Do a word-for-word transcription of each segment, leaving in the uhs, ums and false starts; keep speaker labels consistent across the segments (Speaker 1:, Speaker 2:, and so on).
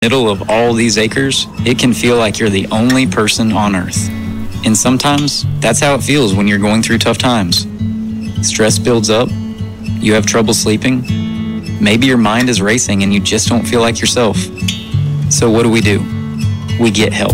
Speaker 1: middle of all these acres, it can feel like you're the only person on earth. And sometimes that's how it feels when you're going through tough times. Stress builds up, you have trouble sleeping, maybe your mind is racing and you just don't feel like yourself. So what do we do? We get help.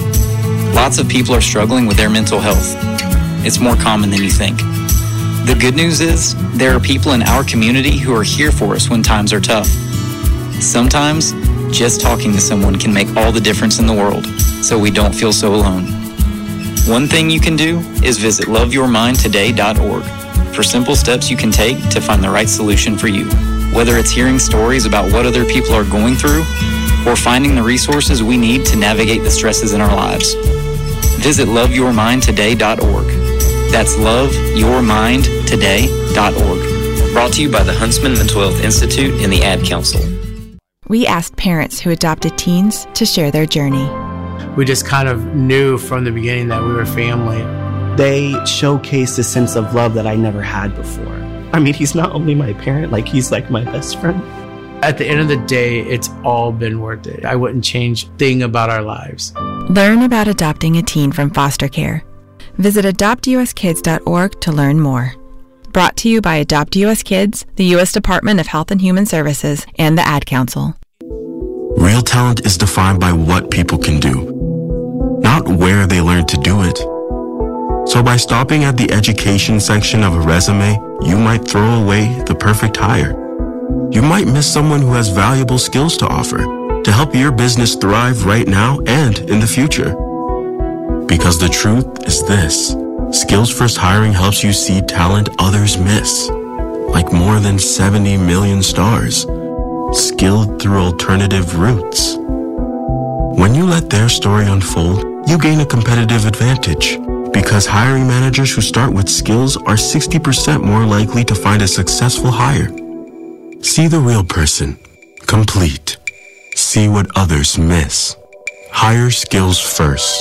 Speaker 1: Lots of people are struggling with their mental health. It's more common than you think. The good news is there are people in our community who are here for us when times are tough. Sometimes just talking to someone can make all the difference in the world, so we don't feel so alone. One thing you can do is visit love your mind today dot org for simple steps you can take to find the right solution for you. Whether it's hearing stories about what other people are going through or finding the resources we need to navigate the stresses in our lives. Visit love your mind today dot org. That's love your mind today dot org. Brought to you by the Huntsman Mental Health Institute and the Ad Council.
Speaker 2: We asked parents who adopted teens to share their journey.
Speaker 3: We just kind of knew from the beginning that we were family.
Speaker 4: They showcased a sense of love that I never had before. I mean, he's not only my parent, like he's like my best friend.
Speaker 3: At the end of the day, it's all been worth it. I wouldn't change a thing about our lives.
Speaker 2: Learn about adopting a teen from foster care. Visit adopt u s kids dot org to learn more. Brought to you by Adopt U S Kids, the U S Department of Health and Human Services, and the Ad Council.
Speaker 5: Real talent is defined by what people can do, not where they learn to do it. So by stopping at the education section of a resume, you might throw away the perfect hire. You might miss someone who has valuable skills to offer to help your business thrive right now and in the future. Because the truth is this. Skills First Hiring helps you see talent others miss, like more than seventy million stars, skilled through alternative routes. When you let their story unfold, you gain a competitive advantage, because hiring managers who start with skills are sixty percent more likely to find a successful hire. See the real person, complete. See what others miss. Hire skills first.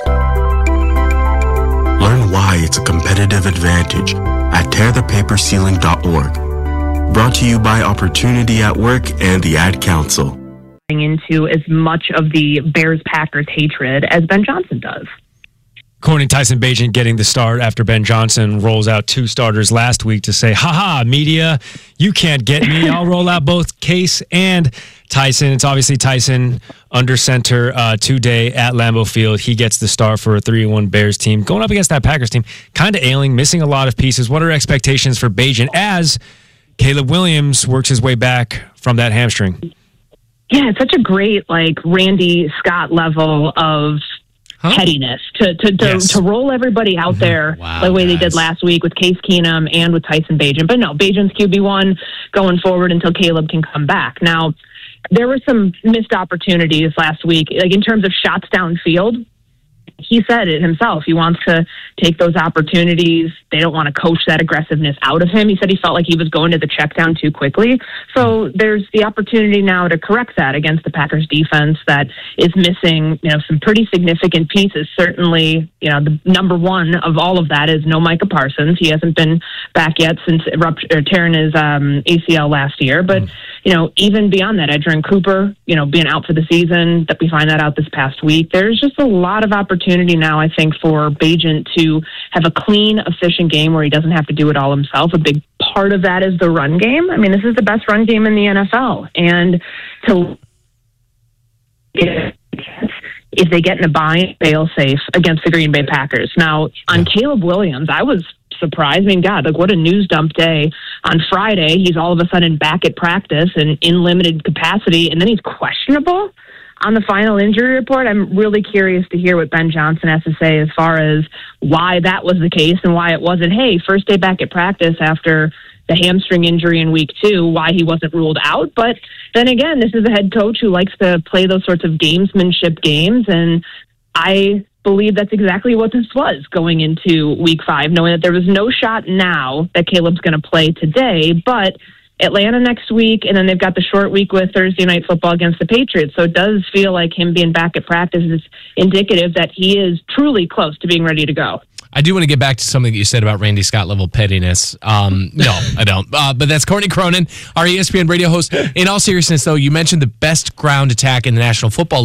Speaker 5: Learn why it's a competitive advantage at tear the paper ceiling dot org. Brought to you by Opportunity at Work and the Ad Council.
Speaker 6: Into as much of the Bears-Packers hatred as Ben Johnson does.
Speaker 7: According to Tyson Bagent getting the start after Ben Johnson rolls out two starters last week to say, haha, media, you can't get me. I'll roll out both Case and Tyson. It's obviously Tyson under center uh, today at Lambeau Field. He gets the start for a three one Bears team. Going up against that Packers team, kind of ailing, missing a lot of pieces. What are expectations for Bagent as Caleb Williams works his way back from that hamstring?
Speaker 6: Yeah, it's such a great, like, Randy Scott level of huh? pettiness to to to, yes. to roll everybody out mm-hmm. there wow, the way guys. they did last week with Case Keenum and with Tyson Bagent. But no, Bagent's Q B one going forward until Caleb can come back. Now, there were some missed opportunities last week, like in terms of shots downfield. He said it himself. He wants to take those opportunities. They don't want to coach that aggressiveness out of him. He said he felt like he was going to the check down too quickly. So there's the opportunity now to correct that against the Packers defense that is missing, you know, some pretty significant pieces. Certainly, you know, the number one of all of that is no Micah Parsons. He hasn't been back yet since rupt- or tearing his um, A C L last year. But, mm. you know, even beyond that, Edgerrin Cooper, you know, being out for the season, that we find that out this past week. There's just a lot of opportunity now, I think, for Bagent to have a clean, efficient game where he doesn't have to do it all himself. A big part of that is the run game. I mean, this is the best run game in the N F L. And to if they get in a bind, fail safe against the Green Bay Packers. Now, on Caleb Williams, I was surprised. I mean, God, like what a news dump day. On Friday, he's all of a sudden back at practice and in limited capacity, and then he's questionable on the final injury report. I'm really curious to hear what Ben Johnson has to say as far as why that was the case and why it wasn't, hey, first day back at practice after the hamstring injury in week two, why he wasn't ruled out. But then again, this is a head coach who likes to play those sorts of gamesmanship games, and I believe that's exactly what this was going into week five, knowing that there was no shot now that Caleb's going to play today, but Atlanta next week, and then they've got the short week with Thursday Night Football against the Patriots. So it does feel like him being back at practice is indicative that he is truly close to being ready to go.
Speaker 8: I do want to get back to something that you said about Randy Scott level pettiness. Um, no, I don't. Uh, but that's Courtney Cronin, our E S P N radio host. In all seriousness, though, you mentioned the best ground attack in the National Football League.